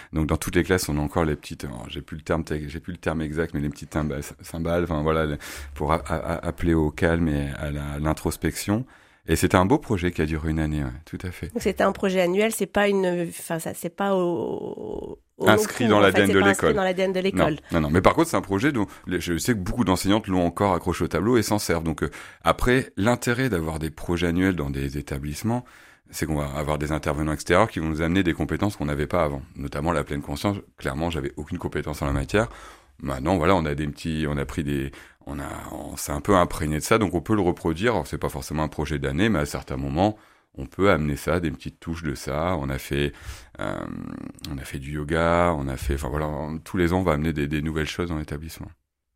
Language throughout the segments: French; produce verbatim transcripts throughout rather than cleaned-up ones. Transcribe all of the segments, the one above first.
Donc dans toutes les classes, on a encore les petites, alors, j'ai plus le terme, j'ai plus le terme exact, mais les petites cymbales, cymbales enfin voilà, pour a, a, appeler au calme et à, la, à l'introspection. Et c'était un beau projet qui a duré une année, ouais, tout à fait. Donc c'était un projet annuel, c'est pas une, enfin ça, c'est pas au, au inscrit cours, dans l'A D N en fait, de c'est pas l'école. Inscrit dans l'A D N de l'école. Non, non, non. Mais par contre, c'est un projet dont je sais que beaucoup d'enseignantes l'ont encore accroché au tableau et s'en servent. Donc euh, après, l'intérêt d'avoir des projets annuels dans des établissements, c'est qu'on va avoir des intervenants extérieurs qui vont nous amener des compétences qu'on n'avait pas avant, notamment la pleine conscience. Clairement, j'avais aucune compétence en la matière. Maintenant, voilà, on a des petits, on a pris des, on a, on s'est un peu imprégné de ça, donc on peut le reproduire. Alors, c'est pas forcément un projet d'année, mais à certains moments, on peut amener ça, des petites touches de ça. On a fait, euh, on a fait du yoga, on a fait, enfin voilà, tous les ans, on va amener des, des nouvelles choses dans l'établissement.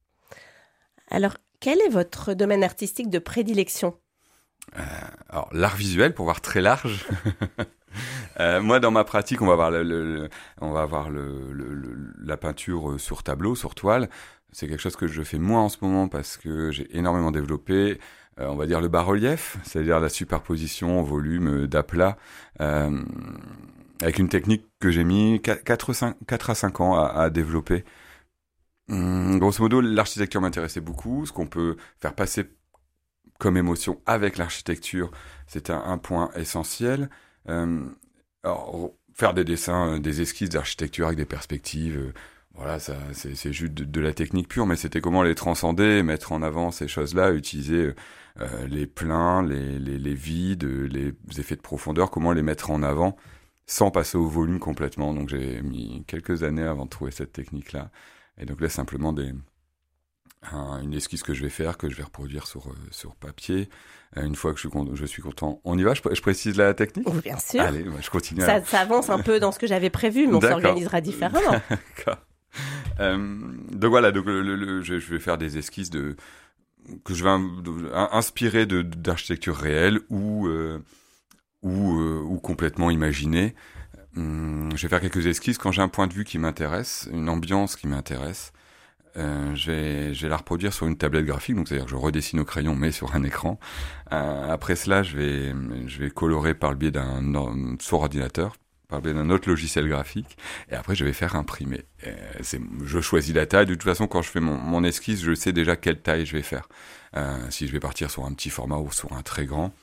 Alors, quel est votre domaine artistique de prédilection ? Euh, alors, l'art visuel, pour voir très large. euh, moi, dans ma pratique, on va avoir, le, le, le, on va avoir le, le, le, la peinture sur tableau, sur toile. C'est quelque chose que je fais moins en ce moment parce que j'ai énormément développé, euh, on va dire, le bas-relief, c'est-à-dire la superposition au volume d'aplat, euh, avec une technique que j'ai mis quatre à cinq ans à, à développer. Hum, grosso modo, l'architecture m'intéressait beaucoup. Ce qu'on peut faire passer comme émotion avec l'architecture, c'est un, un point essentiel. Euh, alors, faire des dessins, des esquisses d'architecture avec des perspectives, euh, voilà, ça, c'est, c'est juste de, de la technique pure, mais c'était comment les transcender, mettre en avant ces choses-là, utiliser euh, les pleins, les, les, les vides, les effets de profondeur, comment les mettre en avant sans passer au volume complètement. Donc j'ai mis quelques années avant de trouver cette technique-là. Et donc là, simplement des... Un, une esquisse que je vais faire, que je vais reproduire sur, euh, sur papier. Euh, une fois que je suis, con- je suis content, on y va, je, je précise la technique ? Oui, bien sûr. Allez, bah, je continue. Ça, ça avance un peu dans ce que j'avais prévu, mais on D'accord. s'organisera différemment. D'accord. Euh, donc voilà, donc le, le, le, je, je vais faire des esquisses de, que je vais de, inspirer de, d'architecture réelle ou, euh, ou, euh, ou complètement imaginée. Hum, je vais faire quelques esquisses quand j'ai un point de vue qui m'intéresse, une ambiance qui m'intéresse. Euh, je, vais, je vais la reproduire sur une tablette graphique, donc c'est-à-dire que je redessine au crayon, mais sur un écran. Euh, après cela, je vais, je vais colorer par le biais d'un sur ordinateur, par le biais d'un autre logiciel graphique, et après je vais faire imprimer. Euh, c'est, je choisis la taille. De toute façon, quand je fais mon, mon esquisse, je sais déjà quelle taille je vais faire. Euh, si je vais partir sur un petit format ou sur un très grand.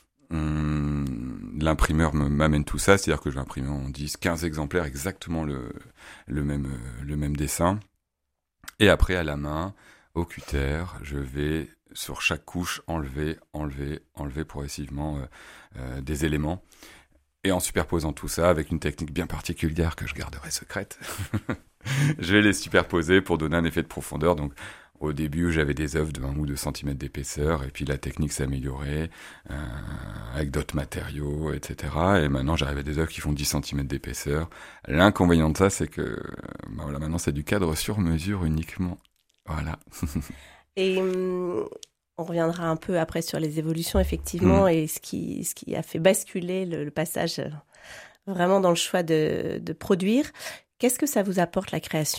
Hum, l'imprimeur m'amène tout ça, c'est-à-dire que je vais imprimer en dix, quinze exemplaires exactement le, le même, le même dessin. Et après, à la main, au cutter, je vais, sur chaque couche, enlever, enlever, enlever progressivement euh, euh, des éléments. Et en superposant tout ça avec une technique bien particulière que je garderai secrète, je vais les superposer pour donner un effet de profondeur. Donc, au début, j'avais des œuvres de un ou deux centimètres d'épaisseur, et puis la technique s'est améliorée euh, avec d'autres matériaux, et cetera. Et maintenant, j'arrive à des œuvres qui font dix centimètres d'épaisseur. L'inconvénient de ça, c'est que bah voilà, maintenant, c'est du cadre sur mesure uniquement. Voilà. Et hum, on reviendra un peu après sur les évolutions, effectivement, mmh. et ce qui, ce qui a fait basculer le, le passage vraiment dans le choix de, de produire. Qu'est-ce que ça vous apporte, la création ?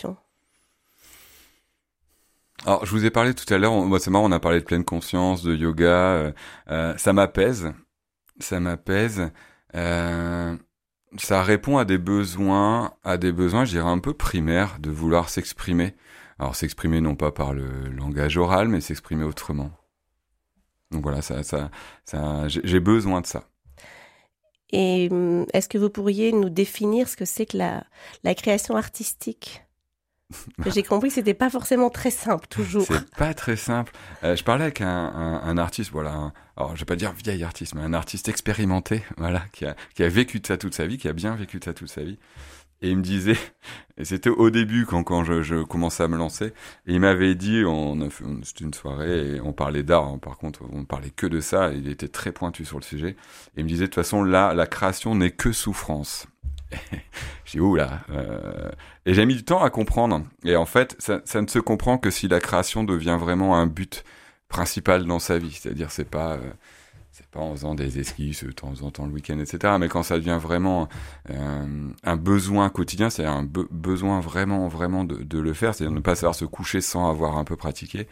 Alors, je vous ai parlé tout à l'heure, on, c'est marrant, on a parlé de pleine conscience, de yoga, euh, euh, ça m'apaise, ça m'apaise, euh, ça répond à des besoins, à des besoins, je dirais, un peu primaires, de vouloir s'exprimer. Alors, s'exprimer non pas par le langage oral, mais s'exprimer autrement. Donc voilà, ça, ça, ça, j'ai, j'ai besoin de ça. Et est-ce que vous pourriez nous définir ce que c'est que la, la création artistique ? J'ai compris que c'était pas forcément très simple, toujours. C'est pas très simple. Euh, je parlais avec un, un, un artiste, voilà. Un, alors, je vais pas dire vieil artiste, mais un artiste expérimenté, voilà, qui a, qui a vécu de ça toute sa vie, qui a bien vécu de ça toute sa vie. Et il me disait, et c'était au début quand, quand je, je commençais à me lancer, et il m'avait dit, on a fait, c'était une soirée, et on parlait d'art, hein, par contre, on parlait que de ça, et il était très pointu sur le sujet. Et il me disait, de toute façon, là, la création n'est que souffrance. Je dis oula, euh... et j'ai mis du temps à comprendre. Et en fait, ça, ça ne se comprend que si la création devient vraiment un but principal dans sa vie. C'est-à-dire, c'est pas, euh, c'est pas en faisant des esquisses de temps en temps le week-end, et cetera. Mais quand ça devient vraiment euh, un besoin quotidien, c'est un be- besoin vraiment, vraiment de, de le faire. C'est-à-dire ne pas savoir se coucher sans avoir un peu pratiqué.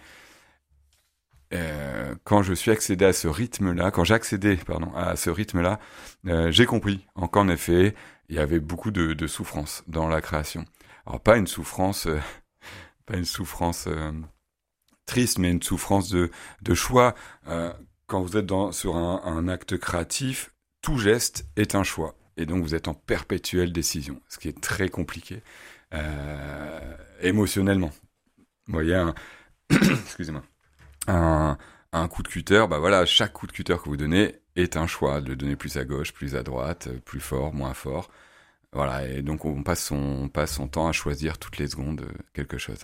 Euh, quand je suis accédé à ce rythme-là, quand j'ai accédé, pardon, à ce rythme-là, euh, j'ai compris. En qu'en effet, il y avait beaucoup de, de souffrance dans la création. Alors pas une souffrance, euh, pas une souffrance euh, triste, mais une souffrance de, de choix. Euh, quand vous êtes dans, sur un, un acte créatif, tout geste est un choix. Et donc vous êtes en perpétuelle décision, ce qui est très compliqué euh, émotionnellement. Vous voyez, un, excusez-moi, un, un coup de cutter, bah voilà, chaque coup de cutter que vous donnez est un choix, de le donner plus à gauche, plus à droite, plus fort, moins fort. Voilà, et donc on passe son, on passe son temps à choisir toutes les secondes quelque chose.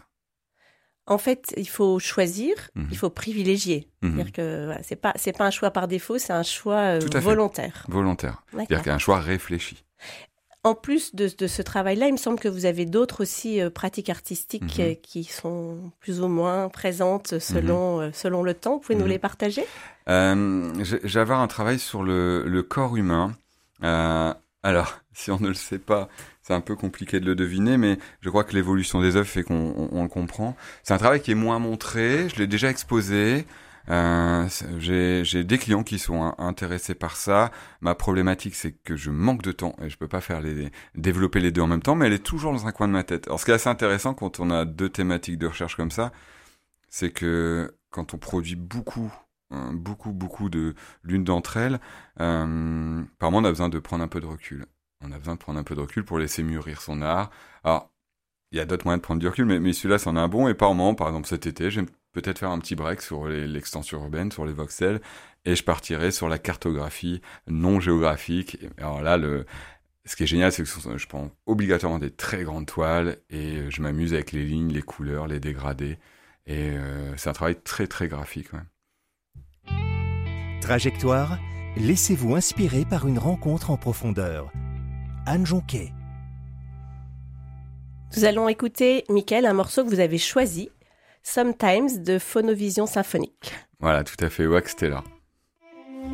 En fait, il faut choisir, mmh. il faut privilégier. Mmh. C'est-à-dire que voilà, c'est pas c'est pas un choix par défaut, c'est un choix euh, volontaire. Fait. Volontaire. D'accord. C'est-à-dire qu'il y a un choix réfléchi. En plus de, de ce travail-là, il me semble que vous avez d'autres aussi euh, pratiques artistiques mmh. euh, qui sont plus ou moins présentes selon mmh. euh, selon le temps. Vous pouvez mmh. nous les partager ? euh, J'avais un travail sur le, le corps humain. Euh, alors, si on ne le sait pas, c'est un peu compliqué de le deviner, mais je crois que l'évolution des œuvres fait qu'on on, on le comprend. C'est un travail qui est moins montré, je l'ai déjà exposé. Euh, j'ai, j'ai des clients qui sont intéressés par ça. Ma problématique, c'est que je manque de temps et je peux pas faire les, développer les deux en même temps, mais elle est toujours dans un coin de ma tête. Alors, ce qui est assez intéressant quand on a deux thématiques de recherche comme ça, c'est que quand on produit beaucoup, hein, beaucoup, beaucoup de l'une d'entre elles, euh, par moment, on a besoin de prendre un peu de recul. On a besoin de prendre un peu de recul pour laisser mûrir son art. Alors, il y a d'autres moyens de prendre du recul, mais, mais celui-là, c'en est un bon. Et par moment, par exemple, cet été, j'aime peut-être faire un petit break sur les, l'extension urbaine, sur les voxels, et je partirai sur la cartographie non géographique. Et alors là, le, ce qui est génial, c'est que je prends obligatoirement des très grandes toiles, et je m'amuse avec les lignes, les couleurs, les dégradés. Et euh, c'est un travail très, très graphique. Ouais. Trajectoire, laissez-vous inspirer par une rencontre en profondeur. Anne Jonquet. Nous allons écouter, Mickaël, un morceau que vous avez choisi, Sometimes de Phonovision Symphonique. Voilà, tout à fait, Wax Taylor.